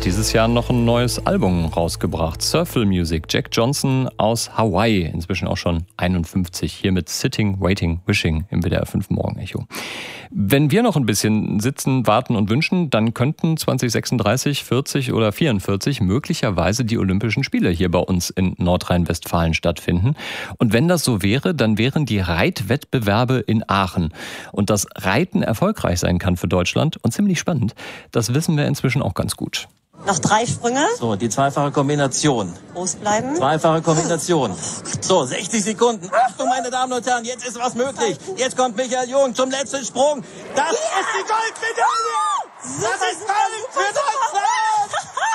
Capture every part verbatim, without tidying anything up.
hat dieses Jahr noch ein neues Album rausgebracht. Surfle Music. Jack Johnson aus Hawaii, inzwischen auch schon einundfünfzig, hier mit Sitting, Waiting, Wishing im W D R fünf Morgenecho. Wenn wir noch ein bisschen sitzen, warten und wünschen, dann könnten zwanzig sechsunddreißig, vierzig oder vierundvierzig möglicherweise die Olympischen Spiele hier bei uns in Nordrhein-Westfalen stattfinden. Und wenn das so wäre, dann wären die Reitwettbewerbe in Aachen. Und dass Reiten erfolgreich sein kann für Deutschland und ziemlich spannend, das wissen wir inzwischen auch ganz gut. Noch drei Sprünge. So, die zweifache Kombination. Groß bleiben. Zweifache Kombination. So, sechzig Sekunden. Achtung, meine Damen und Herren, jetzt ist was möglich. Jetzt kommt Michael Jung zum letzten Sprung. Das ja! ist die Goldmedaille! Das ist Gold für Deutschland!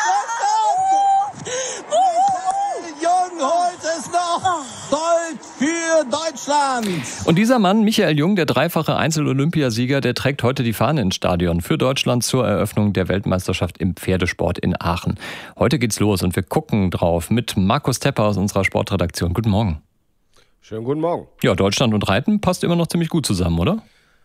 Michael Jung holt es noch! Gold für Deutschland! Und dieser Mann, Michael Jung, der dreifache Einzel-Olympiasieger, der trägt heute die Fahne ins Stadion für Deutschland zur Eröffnung der Weltmeisterschaft im Pferdesport in Aachen. Heute geht's los und wir gucken drauf mit Markus Tepper aus unserer Sportredaktion. Guten Morgen. Schönen guten Morgen. Ja, Deutschland und Reiten passt immer noch ziemlich gut zusammen, oder?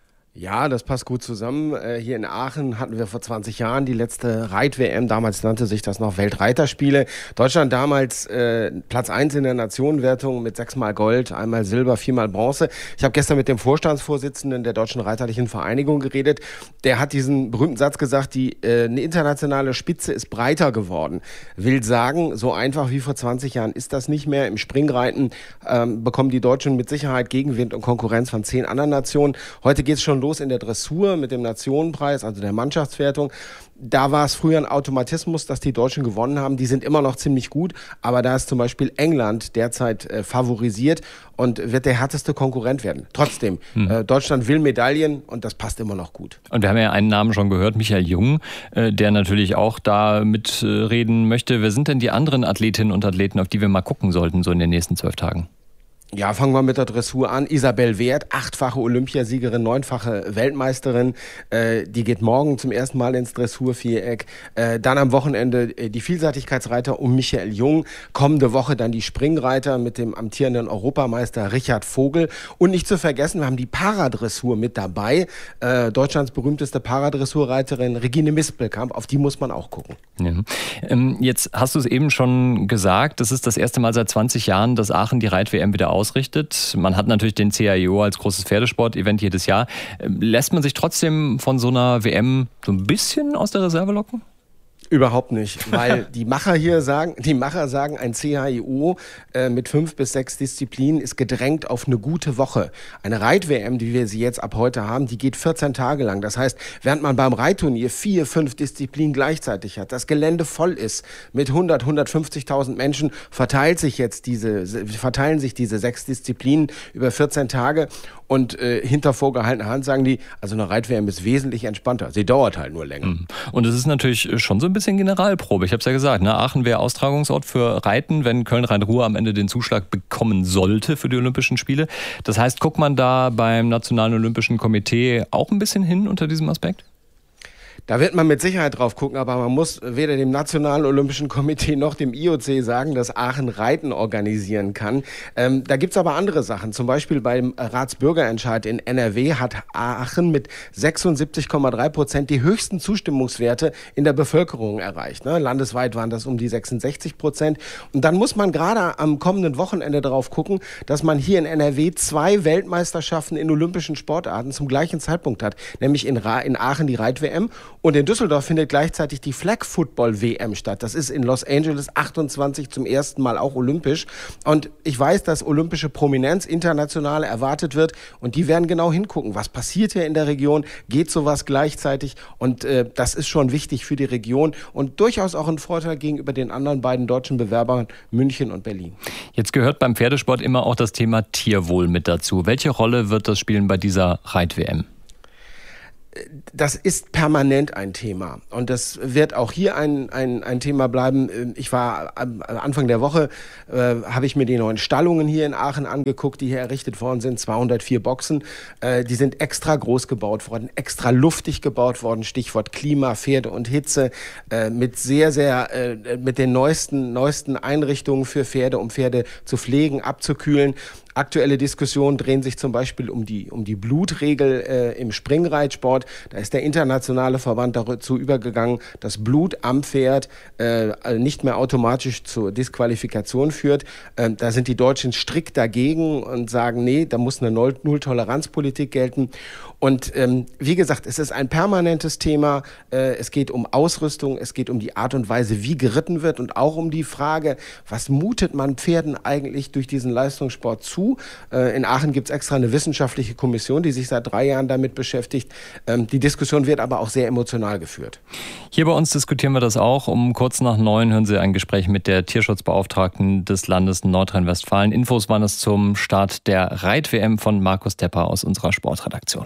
Ja, das passt gut zusammen. Hier in Aachen hatten wir vor zwanzig Jahren die letzte Reit-W M. Damals nannte sich das noch Weltreiterspiele. Deutschland damals äh, Platz eins in der Nationenwertung mit sechsmal Gold, einmal Silber, viermal Bronze. Ich habe gestern mit dem Vorstandsvorsitzenden der Deutschen Reiterlichen Vereinigung geredet. Der hat diesen berühmten Satz gesagt, die äh, eine internationale Spitze ist breiter geworden. Will sagen, so einfach wie vor zwanzig Jahren ist das nicht mehr. Im Springreiten ähm, bekommen die Deutschen mit Sicherheit Gegenwind und Konkurrenz von zehn anderen Nationen. Heute geht es schon los in der Dressur mit dem Nationenpreis, also der Mannschaftswertung. Da war es früher ein Automatismus, dass die Deutschen gewonnen haben. Die sind immer noch ziemlich gut, aber da ist zum Beispiel England derzeit äh, favorisiert und wird der härteste Konkurrent werden. Trotzdem, hm. äh, Deutschland will Medaillen und das passt immer noch gut. Und wir haben ja einen Namen schon gehört, Michael Jung, äh, der natürlich auch da mitreden äh, möchte. Wer sind denn die anderen Athletinnen und Athleten, auf die wir mal gucken sollten, so in den nächsten zwölf Tagen? Ja, fangen wir mit der Dressur an. Isabel Wert, achtfache Olympiasiegerin, neunfache Weltmeisterin. Äh, die geht morgen zum ersten Mal ins Dressurviereck. Äh, dann am Wochenende äh, die Vielseitigkeitsreiter um Michael Jung. Kommende Woche dann die Springreiter mit dem amtierenden Europameister Richard Vogel. Und nicht zu vergessen, wir haben die Paradressur mit dabei. Äh, Deutschlands berühmteste Paradressurreiterin Regine Mispelkamp. Auf die muss man auch gucken. Ja. Ähm, jetzt hast du es eben schon gesagt, das ist das erste Mal seit zwanzig Jahren, dass Aachen die Reit-W M wieder ausrichtet. Man hat natürlich den C A I O als großes Pferdesport-Event jedes Jahr. Lässt man sich trotzdem von so einer W M so ein bisschen aus der Reserve locken? Überhaupt nicht, weil die Macher hier sagen, die Macher sagen, ein C H I O äh, mit fünf bis sechs Disziplinen ist gedrängt auf eine gute Woche. Eine Reit-W M, die wir sie jetzt ab heute haben, die geht vierzehn Tage lang. Das heißt, während man beim Reitturnier vier, fünf Disziplinen gleichzeitig hat, das Gelände voll ist mit hundert, hundertfünfzigtausend Menschen, verteilt sich jetzt diese, verteilen sich diese sechs Disziplinen über vierzehn Tage. Und äh, hinter vorgehaltener Hand sagen die, also eine Reit-W M ist wesentlich entspannter. Sie dauert halt nur länger. Und es ist natürlich schon so ein bisschen Generalprobe. Ich habe es ja gesagt, ne? Aachen wäre Austragungsort für Reiten, wenn Köln-Rhein-Ruhr am Ende den Zuschlag bekommen sollte für die Olympischen Spiele. Das heißt, guckt man da beim Nationalen Olympischen Komitee auch ein bisschen hin unter diesem Aspekt? Da wird man mit Sicherheit drauf gucken, aber man muss weder dem Nationalen Olympischen Komitee noch dem I O C sagen, dass Aachen Reiten organisieren kann. Ähm, da gibt's aber andere Sachen. Zum Beispiel beim Ratsbürgerentscheid in N R W hat Aachen mit sechsundsiebzig Komma drei Prozent die höchsten Zustimmungswerte in der Bevölkerung erreicht. Ne? Landesweit waren das um die sechsundsechzig Prozent. Und dann muss man gerade am kommenden Wochenende drauf gucken, dass man hier in N R W zwei Weltmeisterschaften in olympischen Sportarten zum gleichen Zeitpunkt hat. Nämlich in, Ra- in Aachen die Reit-W M. Und in Düsseldorf findet gleichzeitig die Flag Football W M statt. Das ist in Los Angeles achtundzwanzig zum ersten Mal auch olympisch. Und ich weiß, dass olympische Prominenz international erwartet wird. Und die werden genau hingucken, was passiert hier in der Region, geht sowas gleichzeitig. Und äh, das ist schon wichtig für die Region und durchaus auch ein Vorteil gegenüber den anderen beiden deutschen Bewerbern München und Berlin. Jetzt gehört beim Pferdesport immer auch das Thema Tierwohl mit dazu. Welche Rolle wird das spielen bei dieser Reit-W M? Das ist permanent ein Thema und das wird auch hier ein, ein, ein Thema bleiben. Ich war am Anfang der Woche, äh, habe ich mir die neuen Stallungen hier in Aachen angeguckt, die hier errichtet worden sind, zweihundertvier Boxen. Äh, die sind extra groß gebaut worden, extra luftig gebaut worden, Stichwort Klima, Pferde und Hitze, äh, mit sehr, sehr, äh, mit den neuesten, neuesten Einrichtungen für Pferde, um Pferde zu pflegen, abzukühlen. aktuelle Diskussionen drehen sich zum Beispiel um die, um die Blutregel äh, im Springreitsport. Da ist der internationale Verband dazu übergegangen, dass Blut am Pferd äh, nicht mehr automatisch zur Disqualifikation führt. Ähm, da sind die Deutschen strikt dagegen und sagen, nee, da muss eine Null-Toleranz-Politik gelten. Und ähm, wie gesagt, es ist ein permanentes Thema. Äh, es geht um Ausrüstung, es geht um die Art und Weise, wie geritten wird und auch um die Frage, was mutet man Pferden eigentlich durch diesen Leistungssport zu? Äh, in Aachen gibt es extra eine wissenschaftliche Kommission, die sich seit drei Jahren damit beschäftigt. Ähm, die Diskussion wird aber auch sehr emotional geführt. Hier bei uns diskutieren wir das auch. Um kurz nach neun hören Sie ein Gespräch mit der Tierschutzbeauftragten des Landes Nordrhein-Westfalen. Infos waren es zum Start der Reit-W M von Markus Depper aus unserer Sportredaktion.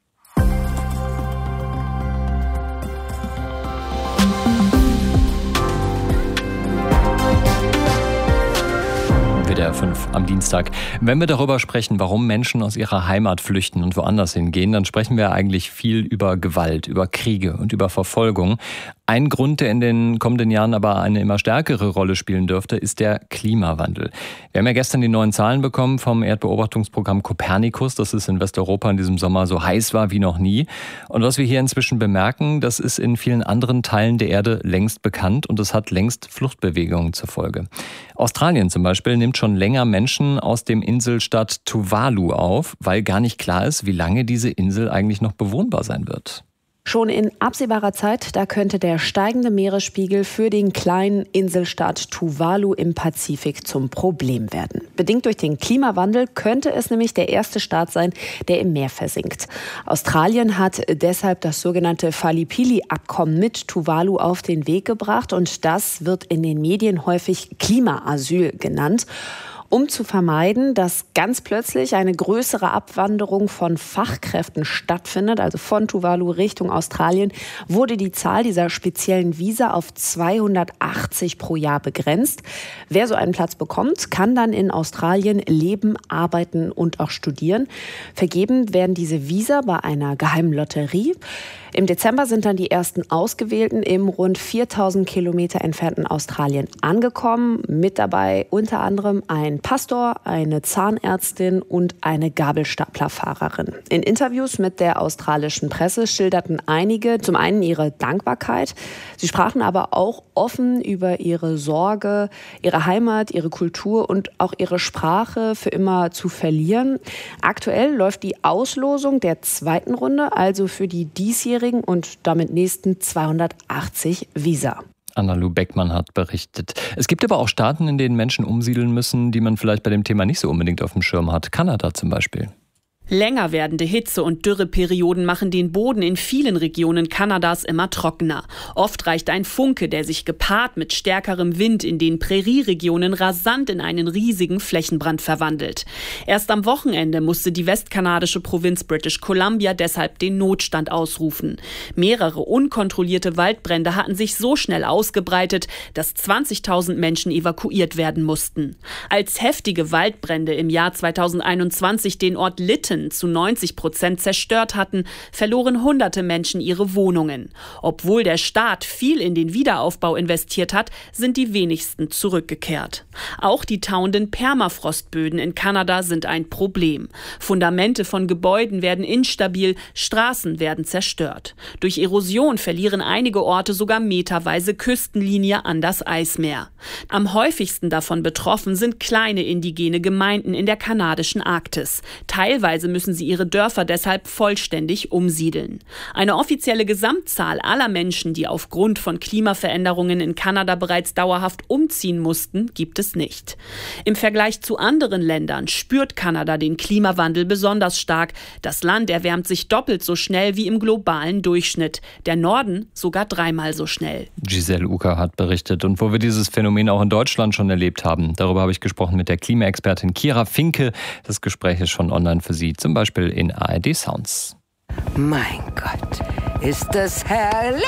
W D R fünf am Dienstag. Wenn wir darüber sprechen, warum Menschen aus ihrer Heimat flüchten und woanders hingehen, dann sprechen wir eigentlich viel über Gewalt, über Kriege und über Verfolgung. Ein Grund, der in den kommenden Jahren aber eine immer stärkere Rolle spielen dürfte, ist der Klimawandel. Wir haben ja gestern die neuen Zahlen bekommen vom Erdbeobachtungsprogramm Copernicus, dass es in Westeuropa in diesem Sommer so heiß war wie noch nie. Und was wir hier inzwischen bemerken, das ist in vielen anderen Teilen der Erde längst bekannt und es hat längst Fluchtbewegungen zur Folge. Australien zum Beispiel nimmt schon länger Menschen aus dem Inselstaat Tuvalu auf, weil gar nicht klar ist, wie lange diese Insel eigentlich noch bewohnbar sein wird. Schon in absehbarer Zeit, da könnte der steigende Meeresspiegel für den kleinen Inselstaat Tuvalu im Pazifik zum Problem werden. Bedingt durch den Klimawandel könnte es nämlich der erste Staat sein, der im Meer versinkt. Australien hat deshalb das sogenannte Fallipili-Abkommen mit Tuvalu auf den Weg gebracht und das wird in den Medien häufig Klimaasyl genannt. Um zu vermeiden, dass ganz plötzlich eine größere Abwanderung von Fachkräften stattfindet, also von Tuvalu Richtung Australien, wurde die Zahl dieser speziellen Visa auf zweihundertachtzig pro Jahr begrenzt. Wer so einen Platz bekommt, kann dann in Australien leben, arbeiten und auch studieren. Vergeben werden diese Visa bei einer geheimen Lotterie. Im Dezember sind dann die ersten Ausgewählten im rund viertausend Kilometer entfernten Australien angekommen. Mit dabei unter anderem ein Pastor, eine Zahnärztin und eine Gabelstaplerfahrerin. In Interviews mit der australischen Presse schilderten einige zum einen ihre Dankbarkeit. Sie sprachen aber auch offen über ihre Sorge, ihre Heimat, ihre Kultur und auch ihre Sprache für immer zu verlieren. Aktuell läuft die Auslosung der zweiten Runde, also für die diesjährigen und damit nächsten zweihundertachtzig Visa. Anna-Lu Beckmann hat berichtet. Es gibt aber auch Staaten, in denen Menschen umsiedeln müssen, die man vielleicht bei dem Thema nicht so unbedingt auf dem Schirm hat. Kanada zum Beispiel. Länger werdende Hitze- und Dürreperioden machen den Boden in vielen Regionen Kanadas immer trockener. Oft reicht ein Funke, der sich gepaart mit stärkerem Wind in den Prärieregionen rasant in einen riesigen Flächenbrand verwandelt. Erst am Wochenende musste die westkanadische Provinz British Columbia deshalb den Notstand ausrufen. Mehrere unkontrollierte Waldbrände hatten sich so schnell ausgebreitet, dass zwanzigtausend Menschen evakuiert werden mussten. Als heftige Waldbrände im Jahr zweitausendeinundzwanzig den Ort Lytton zu neunzig Prozent zerstört hatten, verloren hunderte Menschen ihre Wohnungen. Obwohl der Staat viel in den Wiederaufbau investiert hat, sind die wenigsten zurückgekehrt. Auch die tauenden Permafrostböden in Kanada sind ein Problem. Fundamente von Gebäuden werden instabil, Straßen werden zerstört. Durch Erosion verlieren einige Orte sogar meterweise Küstenlinie an das Eismeer. Am häufigsten davon betroffen sind kleine indigene Gemeinden in der kanadischen Arktis. Teilweise müssen sie ihre Dörfer deshalb vollständig umsiedeln. Eine offizielle Gesamtzahl aller Menschen, die aufgrund von Klimaveränderungen in Kanada bereits dauerhaft umziehen mussten, gibt es nicht. Im Vergleich zu anderen Ländern spürt Kanada den Klimawandel besonders stark. Das Land erwärmt sich doppelt so schnell wie im globalen Durchschnitt. Der Norden sogar dreimal so schnell. Giselle Ucker hat berichtet. Und wo wir dieses Phänomen auch in Deutschland schon erlebt haben, darüber habe ich gesprochen mit der Klimaexpertin Kira Finke. Das Gespräch ist schon online für Sie, zum Beispiel in A R D Sounds. Mein Gott, ist das herrlich!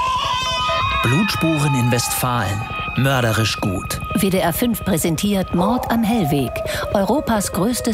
Blutspuren in Westfalen. Mörderisch gut. W D R fünf präsentiert Mord am Hellweg. Europas größtes